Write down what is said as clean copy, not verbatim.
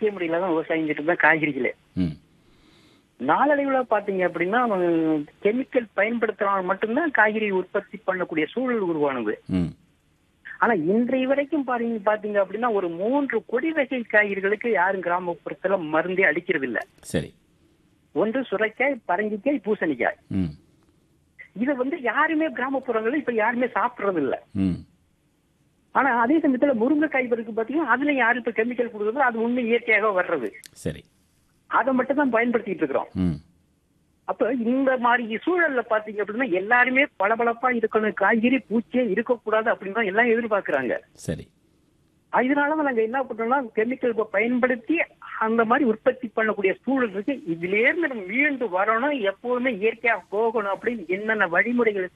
இயற்கை முறையில தான் விவசாயம் செஞ்சுட்டு தான் காய்கறிகளே. ம். நாளடைவுல பாத்தீங்க அப்படின்னா கெமிக்கல் பயன்படுத்தினால் மட்டும்தான் காய்கறி உற்பத்தி பண்ணக்கூடிய சூழல் உருவானது. ம். ஆனா இன்றைய வரைக்கும் பாத்தீங்க அப்படின்னா ஒரு 3 கொடி வகை காய்கறிகளுக்கு யாரும் கிராமப்புறத்துல மருந்தே அடிக்கிறது இல்ல. சரி. ஒன்று சுரைக்காய், பரங்கிக்காய், பூசணிக்காய். ம். இத யாருமே கிராமப்புறங்கள்ல இப்ப யாருமே சாப்பிடுறது இல்ல. ம். ஆனா அதே சமயத்துல முருங்கைக்காய் இருக்கு பாத்தீங்கன்னா அதுல யாரும் இப்ப கெமிக்கல் கொடுக்குறது, அது உண்மை இயற்கையாக வர்றது. சரி. அதை மட்டும் தான் பயன்படுத்திட்டு இருக்கிறோம். ம். அப்ப இந்த மாதிரி சூழல்ல பாத்தீங்க அப்படின்னா எல்லாருமே பளபளப்பா இருக்கணும், காய்கறி பூச்சியே இருக்கக்கூடாது அப்படின்னு தான் எல்லாம் எதிர்பார்க்கறாங்க. சரி. இதனாலதான் நாங்க என்ன பண்றோம்னா கெமிக்கல் பயன்படுத்தி அந்த மாதிரி உற்பத்தி பண்ணக்கூடிய சூழல் இருக்கு. இதுல இருந்து நம்ம மீண்டு வரணும், எப்பவுமே இயற்கையா போகணும் அப்படின்னு என்னென்ன வழிமுறைகள்